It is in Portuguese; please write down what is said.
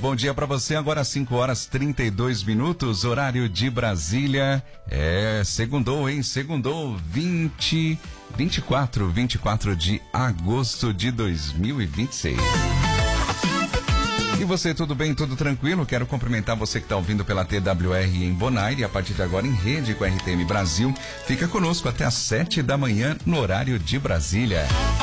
bom dia para você. Agora 5h32, horário de Brasília. Segundou, hein? Segundou 24 de agosto de 2026. E você, tudo bem, tudo tranquilo? Quero cumprimentar você que está ouvindo pela TWR em Bonaire, a partir de agora em rede com a RTM Brasil. Fica conosco até às 7 da manhã no horário de Brasília.